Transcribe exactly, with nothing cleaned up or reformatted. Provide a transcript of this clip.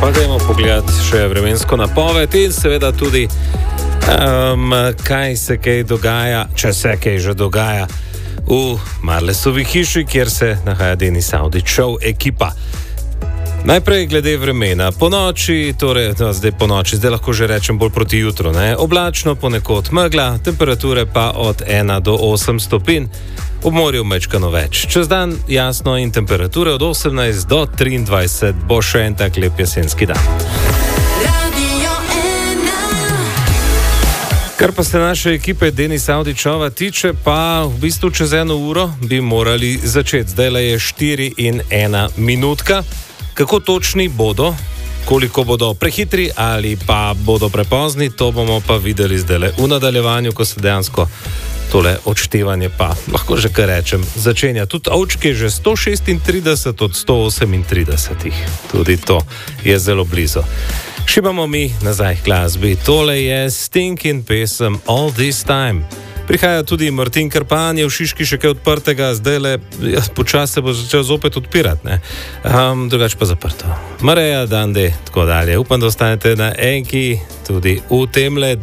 Pa gremo pogledati še vremensko napoved in seveda tudi, um, kaj se kaj dogaja, če se kaj že dogaja v Marlesovi hiši, kjer se nahaja Denis Avdić Show ekipa. Najprej glede vremena. Po noči, torej no, zdaj po noči, zdaj lahko že rečem bolj proti jutru, ne? Oblačno, ponekod megla, temperature pa od ena do osem stopinj, ob morju mečkano več. Čez dan jasno in temperature od osemnajst do triindvajset, bo še en tak lep jesenski dan. Kar pa se naše ekipe Denisa Avdićova tiče, pa v bistvu čez eno uro bi morali začeti. Zdaj je štiri in ena minutka. Kako točni bodo, koliko bodo prehitri ali pa bodo prepozni, to bomo pa videli zdaj v nadaljevanju, ko se dejansko tole odštevanje pa, lahko že kar rečem, začenja. Tudi Avčki je že sto šestintrideset od sto osemintridesetih. Tudi to je zelo blizu. Šibamo mi nazaj k glasbi. Tole je Sting in pesem All This Time. Prihaja tudi Martin Krpan, je v Šiški še kaj odprtega, zdaj le ja, počasi se bo začel zopet odpirati, ne? Um, drugače pa zaprto. Mareja, Dande, tako dalje. Upam, da ostanete na enki tudi v temle